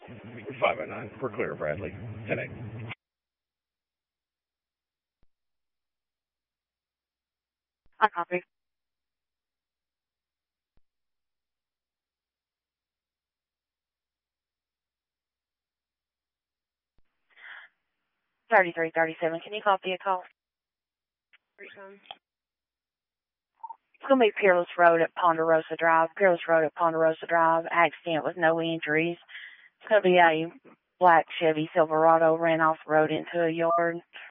509. We're clear, Bradley. 10-8. I copy. Thirty-three, 37. Can you copy a call? It's going to be Peerless Road at Ponderosa Drive. Peerless Road at Ponderosa Drive. Accident with no injuries. It's going to be a black Chevy Silverado ran off the road into a yard.